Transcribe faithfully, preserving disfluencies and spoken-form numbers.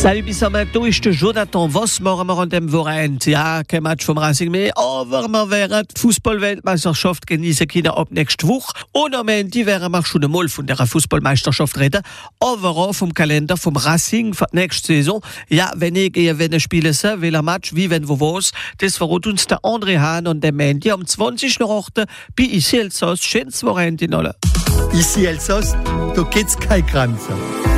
Salut Bissam, du ist der Jonathan Voss, morgen an dem Wochenende. Ja, kein Match vom Racing mehr, aber wir werden die Fußball-Weltmeisterschaft genießen können ab nächste Woche. Und am Ende werden wir schon einmal von der Fußballmeisterschaft reden, aber auch vom Kalender vom Racing für die nächste Saison. Ja, wenn ich gehe, wenn ich spiele, welcher Match, wie, wenn, wo, was, das verrät uns der André Hahn und der Mandy am zwanzig Uhr acht bei Ici Elsass. Schönes Wochenende in alle. Ici Elsass, da gibt's keine Grenzen.